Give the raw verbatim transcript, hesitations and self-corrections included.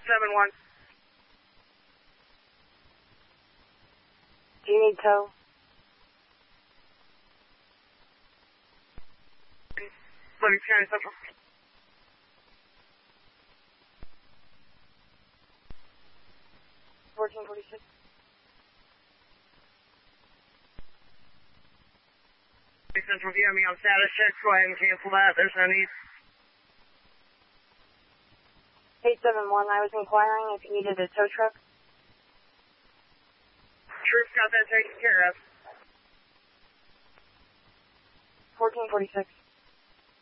seven one. Do you need tow? Liberty County Central. fourteen forty-six. Central, if you have me on status check, go ahead and cancel that. There's no need. eight seven one, I was inquiring if you needed a tow truck. Troops got that taken care of. fourteen forty-six.